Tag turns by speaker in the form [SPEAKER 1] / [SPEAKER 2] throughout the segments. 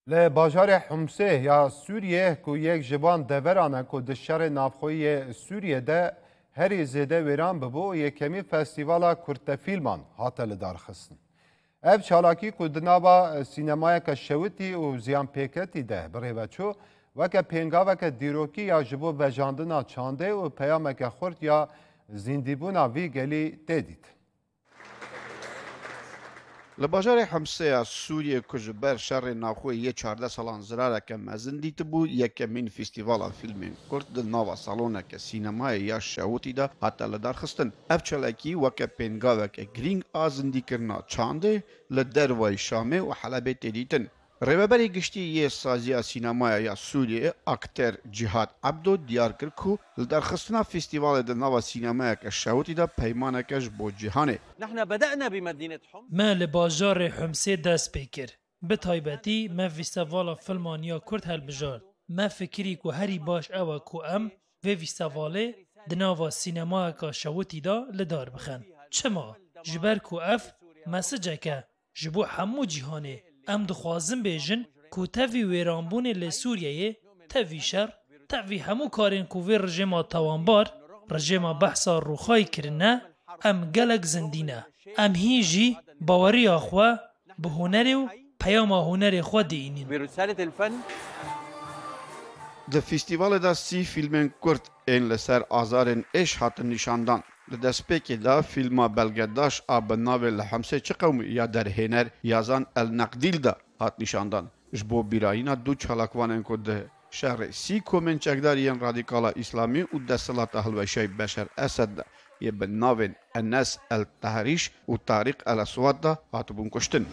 [SPEAKER 1] لی باجار حمصه یا سوریه که یک جوان دورانه که دشار نافخوی سوریه ده هری زیده ویران ببو یکمی فستیوالا کرت فیلمان هاتل دارخستن. اف چالاکی که دنابا سینمای که شویتی و زیان پیکتی ده بریوچو وکه پینگا وکه دیروکی یا جبو وجاندنا چانده و پیامه که خورد یا زیندیبونا وی گلی دیدید.
[SPEAKER 2] لباجار حمصه سوریه کجبر شر ناخوی یه 14 سالان زراره که مزن دیت بو یکمین فستیوالا فیلمین کرد دل ناوا سالونه که سینمای یا شوتی دا حتی لدار خستن اف چلکی وکه پینگا وکه گرینگ آزندی کرنا چانده لدر وی شامه و حلبه تدیتن رهبری گشتی یه سازی سینمای یا سوریه اکتر جهاد عبدو دیار کرد که لدرخستنا فستیوال دنوا سینمای که شوتی دا پیمانه کش با جهانه.
[SPEAKER 3] نحن بدأنا بمدينة حمص.
[SPEAKER 4] ما لباجار حمصه دست پیکر. بتایبتی ما فستیوال فیلمانیا کرد هالبجار. ما فکری که هری باش او که ام و فستیواله دنوا سینمای که شوتی دا لدار بخن. چما جبر که اف مسجه که جبو همو جهانه. ام دخوازم بیجن که تاوی ویرانبون لسوریه تاوی شر تاوی همو کارین که وی رژیما توانبار رژیما بحثا روخای کرنه ام گلک زندینه ام هیجی باوری آخوا به هنری و پیام هنری خود دینین
[SPEAKER 3] برسالة الفن
[SPEAKER 2] د فستیوال دا سی فیلمین کرد این لسر آزارن اش هات نشاندان لدسپیکی دا فیلما بلگداش آب ناوی لحمسه چه قوم یا در هنر یازان النقدیل دا هات نشاندان جبو بیرایینا دو چالاکوانن که ده شهر سی کومن چکداریان رادیکالا اسلامی و دستلات هلوشای بشر اسد دا یه بناوین انس التحریش و طارق الاسواد دا هاتبون کشتن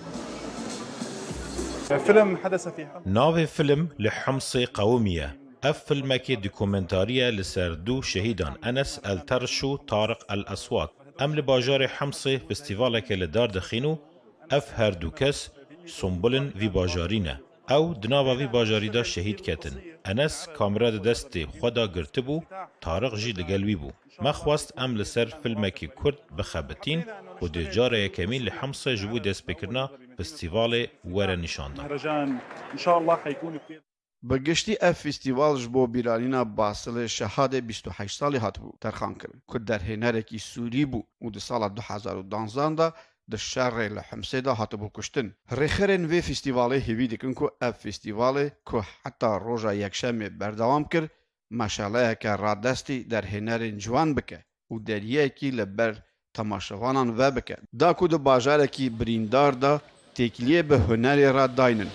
[SPEAKER 5] فيلم حدث في حمص
[SPEAKER 6] ناو فيلم لحمص قومية اف فيلمكي دوكومنتارية لسردو شهيدان انس الترشو طارق الاسوات ام لباجار حمص فستيفالك لدار دخينو اف هردو كس سنبولن في باجارينه او دناوا في باجاري دا شهيد كتن انس كاميرا دستي خدا گرتبو طارق جي لقلبي بو ما خواست ام لسر فيلمكي كرد بخبتين و دي جاره يكمين لحمص جبو دست بكرنا فستيفال ورا نشاندان
[SPEAKER 5] مهرجان ان شاء الله حيكون كثير
[SPEAKER 2] بگشتی اف فستیوال جبو بیرالینا باسل شهاده 28 سالی هات بو ترخان کرد که در هنرکی سوری بو و در سال 2012 دا در شهر لحمصه دا هات بو کشتن رخرن وی فستیواله هیوی دکن که اف فستیواله که حتی روژا یکشم بردوام کرد مشاله که را دستی در هنرین جوان بکه و در یکی لبر تماشوانان و بکه دا که در باجارکی بریندار دا تکلیه به هنر را داینن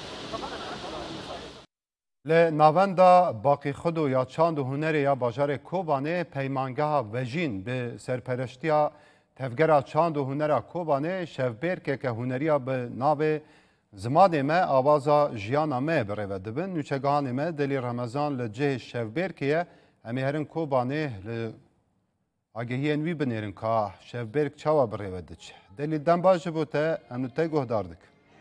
[SPEAKER 1] لی ناوندا باقی خودو یا چاند و هنر یا باجار کوبانه پیمانگاه وژین به سرپرشتیا تفگرا چاند و هنر کوبانه شفبیر که هنریا به ناو زمان ما آوازا جیانا ما بره دبن نوچگان ما دلی رمضان لجه شفبیر که امی هرن کوبانه آگهی انوی بنیرن که شفبیر چاوا بره دچ دلی دنباج بوده انوته گهداردک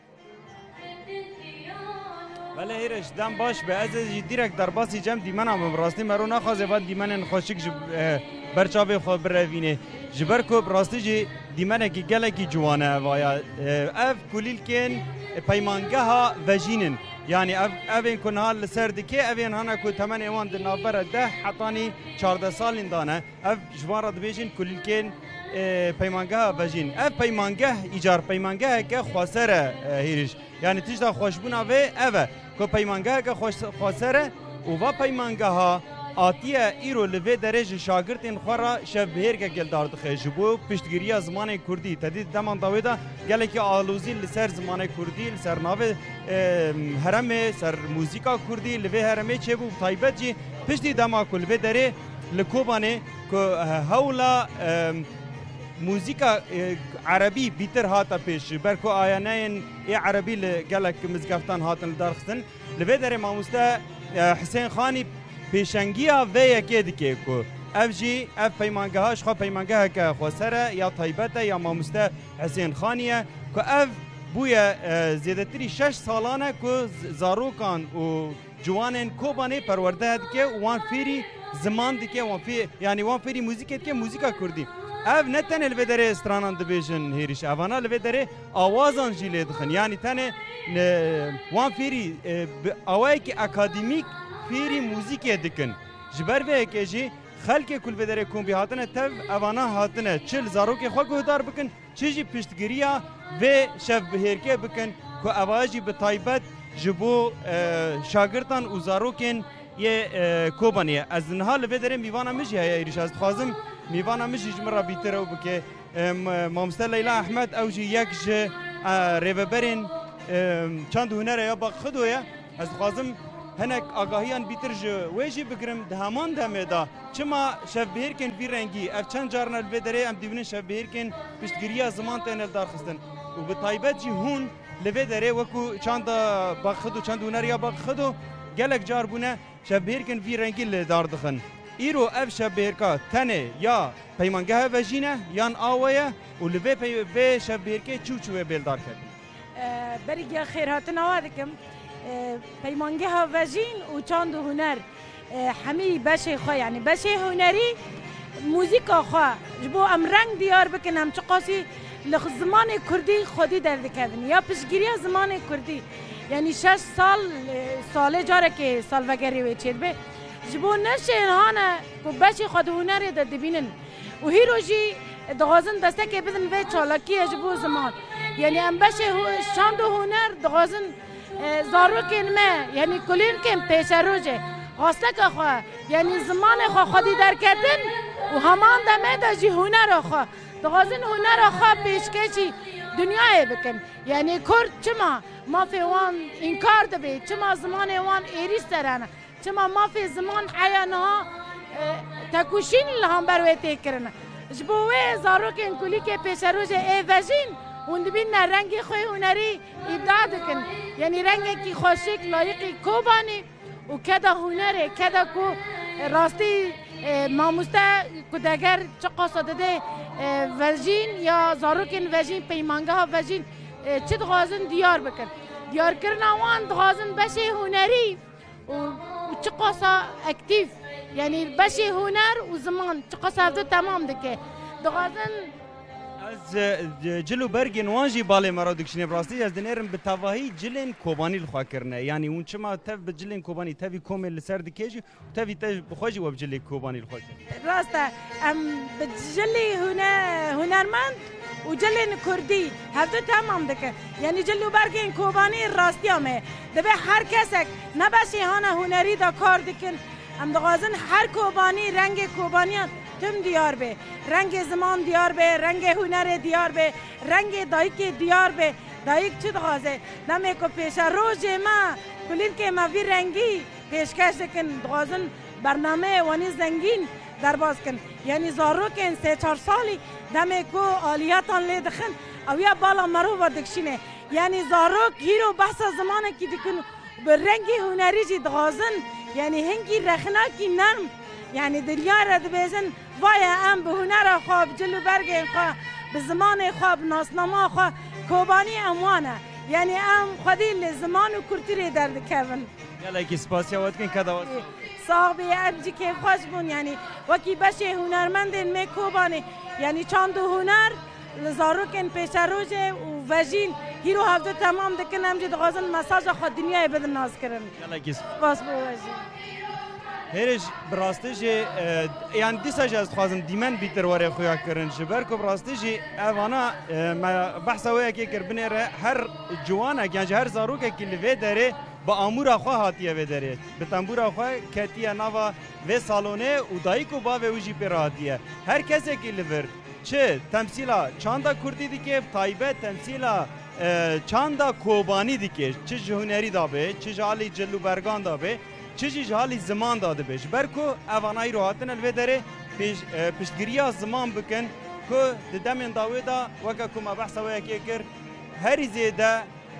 [SPEAKER 7] ولی هیرش دم باش به از دیرک در باسی جمع دیمنم براستی مرو نخوازه و دیمنن خوشک برچاوی خود بروینه جبر کو براستی جی دیمنه کی گله کی جوانه وایا اف کلیل کن پیمانگاه وجینن یعنی اوین کنال سردکی اوین هانا کو تمن ایوان د نابر ده حطانی 14 سال دانه اف جوار دبیجن کلیل کن پیمانگاه وجین اف پیمانگاه ایجار پیمانگاه که خسره هیرش یعنی تیجدا خوشبونا و اوه که پیمانگاه که خسره و پیمانگاه آتیه ایرو لوی درج شاگردین خورا شبهر که گلدار دخه جبو پشتگیری زمان کردی تدید دمان داویدا گله که آلوزی لسر زمان کردی لسر ناو هرمه سر موزیکا کردی لوی هرمه چه بو تایبت جی پشتی دما کل لوی دره لکوبانه که هولا موزیکا عربی بیتر هاتا پیش برکو آیانین ای عربی لگلک مزگفتان هاتن دارختن لوی دره ماموسته حسین خانی پیشنگیا و یکی دیگه کو اف جی اف پیمانگاهاش خو پیمانگاه که خسره یا طیبته یا ماموسته حسین خانیه که اف بویا زیادتری 6 سالانه که زاروکان و جوانن کوبانه پرورده دیگه وان فیری زمان دیگه وان فی یعنی وان فیری موزیک دیگه موزیکا کردی ev ne tene li vê derê stranan dibêjin hêrîş evana li vê derê awazan jî lê dixin yanî tenê wan fêrî awayekî akademîk fêrî mûzîkê dikin ji ber vê yekê jî xelkê ku li vê derê kombî hatine tev evana hatine çi li zarokê xwe guhdar bikin çi jî piştgiriya vê şevbihêrkê bikin ku eva jî bi taybet ji bo şagirtan û zarokên yê Kobaniyê ez niha li vê derê mîvana min jî heye êrîş ez dixwazim mîvana min jî ji min re bîtir ew bike Mamoste Leyla Ehmed ew jî yek ji rêveberên çand û hunerê ya Baxxido ye ez dixwazim hinek agahiyan bîtir ji wê jî bigirim di heman demê da çima şevbihêrkên vî rengî ev çend caran li vê derê em dîbînin şevbihêrkên piştgiriya ziman tên ev darxistin û bi taybet jî hûn li vê derê wekû çanda Baxxido çand û huneriya Baxxido gelek car bûne şevbihêrkên vî rengî li dar dixin îro ev şevbihêrka tenê ya peymangeha vejîn e yan awe ye û li vê şevbihêrkê çû çû wê bêldar ketin
[SPEAKER 8] berigiya xêrhatina wa dikim peymangeha vejîn û çand û huner hemî beşê xwe yani beşê hunerî mûzîka xwe ji bo em reng diyar bikin em çi qasî li zimanê Kurdî xwedî derdikevin ya piştgiriya zimanê Kurdî yani 6 sal salê carekê salvegerê wê çêdibe ji bo neşên hane ku beşê xwe di hunerê de dibînin û hîro jî dixwazin destekê bidin vê çalakiyê ji bo ziman yani em beşê çand û huner dixwazin zarokên me yani kulînkên pêşerojê hasteka xwe yani zimanê xwe xwedî derketin û heman demê de jî hunera xwe dixwazin hunera xwe pêşkêşî dünyayê bikin yani Kurd çima mafê wan înkar dibe çima zimanê wan êrî serane çima mafê ziman heya niha tekûşîn li hember wê tê kirin ji bo wê zarokên kulîkê pêşerojê ê vejîn hûn dibîne rengê xwe hunerî îbda dikin yani rengekî xweşik layiqî Kobanî û keda hunerê keda ku rastî mamoste ku deger çi qasa dide vejîn ya zarokên vejîn peymangeha vejîn çi dixwazin diyar bikin diyarkirina wan dixwazin beşê hunerî û çi qasa aktîv yani beşê huner û ziman çi qasa ev temam dike dixwazin
[SPEAKER 7] ez cil û bergên wan jî balê me ra dikişîne bi rastî ez dinêrim bi tevahî cilên Kobanî li xwe kirine yanî hûn çima tev bi cilên Kobanî tevî komê li ser dike jî tevî te bi xwe jî we bi cilê Kobanî li xwe kirin
[SPEAKER 8] rast e em bi cilê hunermend û cilên Kurdî hevdû temam dike yani cil û bergên Kobanî rastiya me dibe her kesek ne beşê hane hunerî de kar dikin em dixwazin her Kobanî rengê Kobaniyan tüm diyar be rengê ziman diyar be rengê hunerê diyar be rengê dayîkê diyar be dayîk çi dixwaze demê ku pêşerojê me kulînkê me vî rengî pêşkeş dikin dixwazin bernameyê wanî zengîn derbas kin yani zarokên 3-4 salî demê ku aliyatan lê dixin ew ya bala merova dikişîne yani zarok hîro behsa zimanekî dikin bi rengê hunerî jî dixwazin yani hingî rexnakî nerm yani dinya re dibêjin vaya em bi hunera xwe bi cil û bergên xwe bi zimanê xwe bi nasnama xwe Kobanî em wan e yani em xwedî li ziman û kultûrê derdikevin
[SPEAKER 7] gelekî spasiya we dikin keda we
[SPEAKER 8] sağ bê em jî kêfxweş bûn yani wekî beşê hunermendên me Kobanî yani çand û huner li zarokên pêşerojê û vejîn hîro hevdû temam dikin em jî dixwazin mesaja xwe dinyayê bidin nazkirin
[SPEAKER 7] gelekî
[SPEAKER 8] spas bo wejî
[SPEAKER 7] هێرش براستیجی یان دیساج از خوازم دیمن بیتر وره خویا کرن جبر کو براستیجی اوانا بحث ویا کی کربنه هر جوانه گنج هر زاروک کی لوی دره با امورا خو هاتیه و دره به تنبورا خو کتیه نوا و سالونه و دایکو با و وجی پراتیه هر کسی کی لور چه تمثیلا چاندا کردی دیگه تایبه تمثیلا چاندا کوبانی دیگه چه جهنری دابه چه جالی جلو برگان دابه چیزی جهالی زمان داده بیش برکو اوانایی رو هاتن الوی داره پشتگیریا زمان بکن که دمین داوی دا وکا کما بحثا ویا که کر هری زیده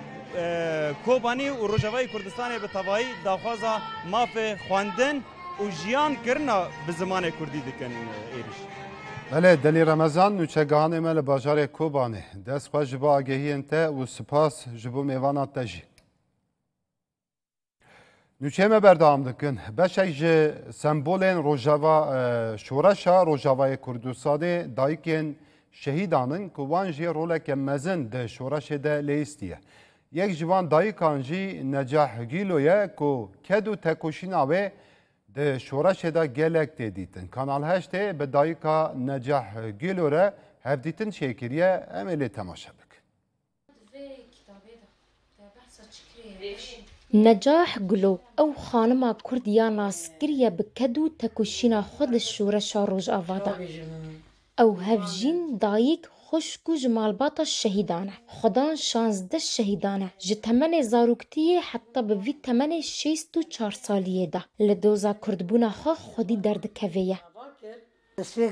[SPEAKER 7] کوبانی و روژاوی کردستان به تبایی داخوازا ماف خواندن و جیان کرنا به زمان کردی دکن ایرش
[SPEAKER 1] بله دلی رمضان نوچگاهان مل باجار کوبانه دست خواه جبا آگهی انته و سپاس جبو میوانات تجی نوچه بردام دکن بشه جه سمبولین روژاوا شورشا روژاوای کردستان دایکین شهیدانن که وان جی رولک مزن ده شورش ده لیستیه یک جوان دایکان جی نجاح گیلویه که کدو تکوشینا و ده شورش ده گلک دیدن کانال هشته به دایکا نجاح گیلوره هفدیتن شکریه املی تماشا بک
[SPEAKER 9] نجاح گلو او خانما کردیا ناسکریه بکدو تکوشینا خود شورش روز آوادا او هفجین دایک خوشکو جمالباتا شهیدانه خدان 16 شهیدانه جتمن زاروکتیه حتی به وی تمن 64 سالیه ده لدوزا کردبونا خودی درد کویه